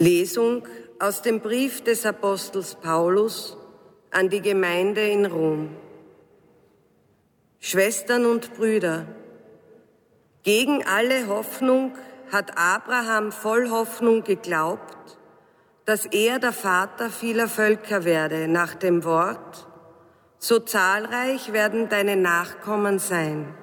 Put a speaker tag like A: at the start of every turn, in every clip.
A: Lesung aus dem Brief des Apostels Paulus an die Gemeinde in Rom. Schwestern und Brüder, gegen alle Hoffnung hat Abraham voll Hoffnung geglaubt, dass er der Vater vieler Völker werde, nach dem Wort: So zahlreich werden deine Nachkommen sein.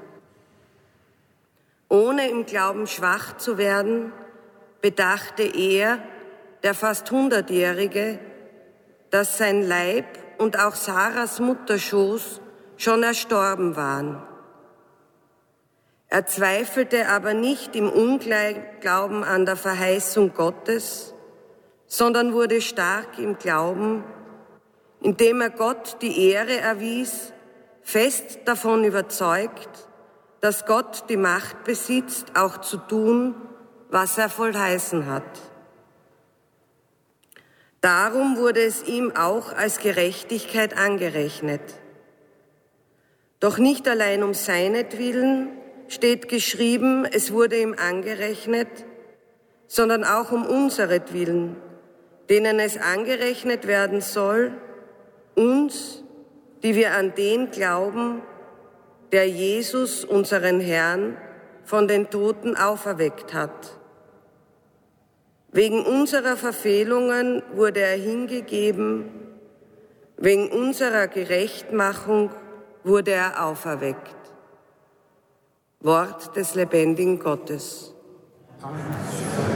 A: Ohne im Glauben schwach zu werden, bedachte er, der fast 100-Jährige, dass sein Leib und auch Sarahs Mutterschoß schon erstorben waren. Er zweifelte aber nicht im Unglauben an der Verheißung Gottes, sondern wurde stark im Glauben, indem er Gott die Ehre erwies, fest davon überzeugt, dass Gott die Macht besitzt, auch zu tun, was er verheißen hat. Darum wurde es ihm auch als Gerechtigkeit angerechnet. Doch nicht allein um seinetwillen steht geschrieben, es wurde ihm angerechnet, sondern auch um unseretwillen, denen es angerechnet werden soll, uns, die wir an den glauben, der Jesus, unseren Herrn, von den Toten auferweckt hat. Wegen unserer Verfehlungen wurde er hingegeben, wegen unserer Gerechtmachung wurde er auferweckt. Wort des lebendigen Gottes.
B: Amen.